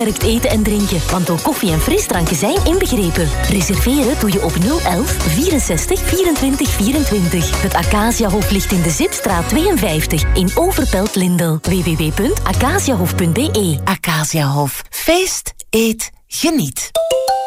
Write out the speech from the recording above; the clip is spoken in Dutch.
onbeperkt eten en drinken, want ook koffie en frisdranken zijn inbegrepen. Reserveren doe je op 011 64 24 24. Het Acaciahof ligt in de Zipstraat 52 in Overpelt, Lindel. www.acaciahof.be. Acaciahof. Feest, eet, geniet.